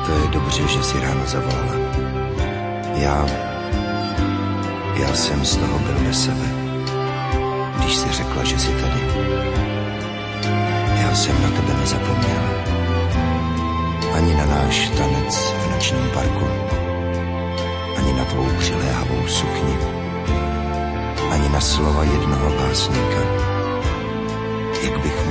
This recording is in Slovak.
To je dobře, že si ráno zavolala. Já jsem z toho byl bez sebe, když si řekla, že jsi tady. Já jsem na tebe nezapomněl. Ani na náš tanec v nočním parku, ani na tvou přiléhavou sukni, ani na slova jednoho básníka, jak bych